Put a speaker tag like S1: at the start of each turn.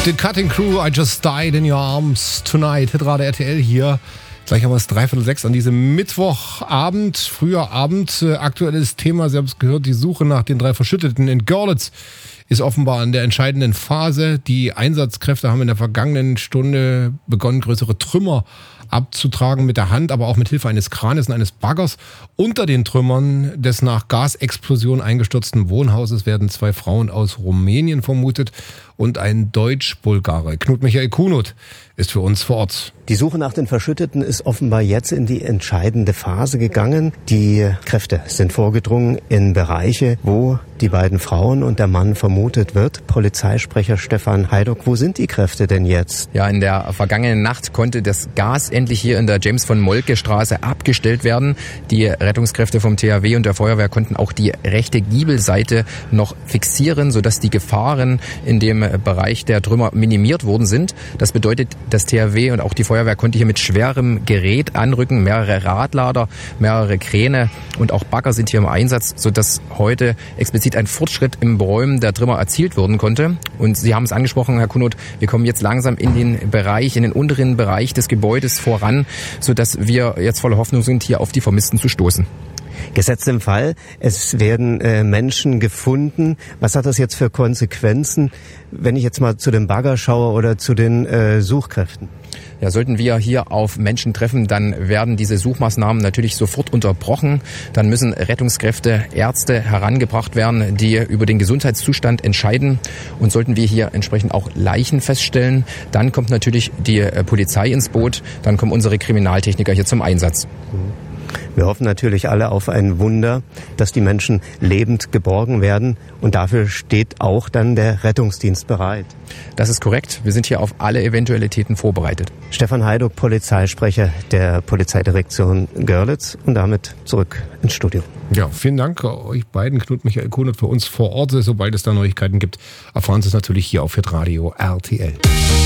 S1: The Cutting Crew, I Just Died in Your Arms Tonight. Hitrade RTL hier. Gleich haben wir es 5:45 an diesem Mittwochabend, früher Abend. Aktuelles Thema, Sie haben es gehört, die Suche nach den 3 Verschütteten in Görlitz ist offenbar in der entscheidenden Phase. Die Einsatzkräfte haben in der vergangenen Stunde begonnen, größere Trümmer abzutragen mit der Hand, aber auch mit Hilfe eines Kranes und eines Baggers. Unter den Trümmern des nach Gasexplosion eingestürzten Wohnhauses werden 2 Frauen aus Rumänien vermutet und ein Deutsch-Bulgare. Knut-Michael Kunut ist für uns vor Ort.
S2: Die Suche nach den Verschütteten ist offenbar jetzt in die entscheidende Phase gegangen. Die Kräfte sind vorgedrungen in Bereiche, wo die beiden Frauen und der Mann vermutet wird. Polizeisprecher Stefan Heidock, wo sind die Kräfte denn jetzt?
S3: Ja, in der vergangenen Nacht konnte das Gas endlich hier in der James-von-Moltke-Straße abgestellt werden. Die Rettungskräfte vom THW und der Feuerwehr konnten auch die rechte Giebelseite noch fixieren, sodass die Gefahren in dem Bereich der Trümmer minimiert worden sind. Das bedeutet, das THW und auch die Feuerwehr konnte hier mit schwerem Gerät anrücken. Mehrere Radlader, mehrere Kräne und auch Bagger sind hier im Einsatz, sodass heute explizit ein Fortschritt im Beräumen der Trümmer erzielt werden konnte. Und Sie haben es angesprochen, Herr Kunut, wir kommen jetzt langsam in den Bereich, in den unteren Bereich des Gebäudes voran, sodass wir jetzt voller Hoffnung sind, hier auf die Vermissten zu stoßen.
S2: Gesetzt im Fall, es werden Menschen gefunden. Was hat das jetzt für Konsequenzen, wenn ich jetzt mal zu dem Bagger schaue oder zu den Suchkräften?
S3: Ja, sollten wir hier auf Menschen treffen, dann werden diese Suchmaßnahmen natürlich sofort unterbrochen. Dann müssen Rettungskräfte, Ärzte herangebracht werden, die über den Gesundheitszustand entscheiden. Und sollten wir hier entsprechend auch Leichen feststellen, dann kommt natürlich die Polizei ins Boot, dann kommen unsere Kriminaltechniker hier zum Einsatz.
S2: Wir hoffen natürlich alle auf ein Wunder, dass die Menschen lebend geborgen werden. Und dafür steht auch dann der Rettungsdienst bereit.
S3: Das ist korrekt. Wir sind hier auf alle Eventualitäten vorbereitet.
S2: Stefan Heidock, Polizeisprecher der Polizeidirektion Görlitz. Und damit zurück ins Studio.
S1: Ja, vielen Dank euch beiden, Knut-Michael Kunut, für uns vor Ort. Sobald es da Neuigkeiten gibt, erfahren Sie es natürlich hier auf Hitradio RTL.